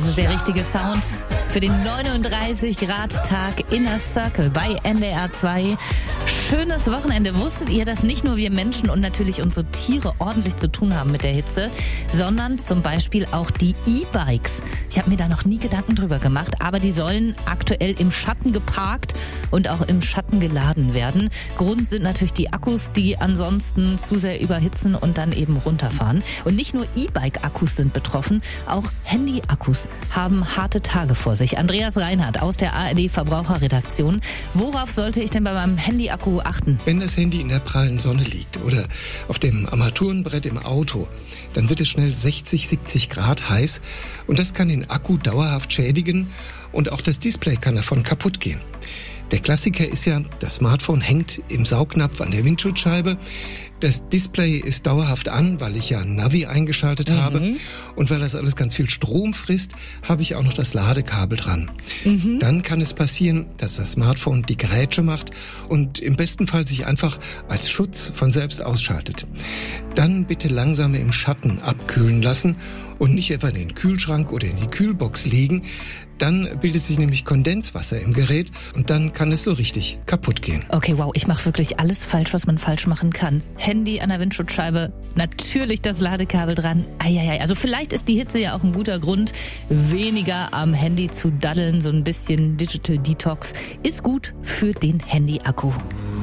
ist der richtige Sound für den 39-Grad-Tag Inner Circle bei NDR 2. Schönes Wochenende. Wusstet ihr, dass nicht nur wir Menschen und natürlich unsere Tiere ordentlich zu tun haben mit der Hitze, sondern zum Beispiel auch die E-Bikes? Ich habe mir da noch nie Gedanken drüber gemacht, aber die sollen aktuell im Schatten geparkt und auch im Schatten geladen werden. Grund sind natürlich die Akkus, die ansonsten zu sehr überhitzen und dann eben runterfahren. Und nicht nur E-Bike-Akkus sind betroffen, auch Handy-Akkus haben harte Tage vor sich. Andreas Reinhardt aus der ARD-Verbraucherredaktion. Worauf sollte ich denn bei meinem Handy-Akku achten? Wenn das Handy in der prallen Sonne liegt oder auf dem Armaturenbrett im Auto, dann wird es schnell 60, 70 Grad heiß und das kann den Akku dauerhaft schädigen und auch das Display kann davon kaputt gehen. Der Klassiker ist ja, das Smartphone hängt im Saugnapf an der Windschutzscheibe. Das Display ist dauerhaft an, weil ich ja ein Navi eingeschaltet habe. Und weil das alles ganz viel Strom frisst, habe ich auch noch das Ladekabel dran. Dann kann es passieren, dass das Smartphone die Grätsche macht und im besten Fall sich einfach als Schutz von selbst ausschaltet. Dann bitte langsam im Schatten abkühlen lassen und nicht etwa in den Kühlschrank oder in die Kühlbox legen. Dann bildet sich nämlich Kondenswasser im Gerät und dann kann es so richtig kaputt gehen. Okay, wow, ich mache wirklich alles falsch, was man falsch machen kann. Handy an der Windschutzscheibe, natürlich das Ladekabel dran. Eieiei, also vielleicht ist die Hitze ja auch ein guter Grund, weniger am Handy zu daddeln. So ein bisschen Digital Detox ist gut für den Handy-Akku.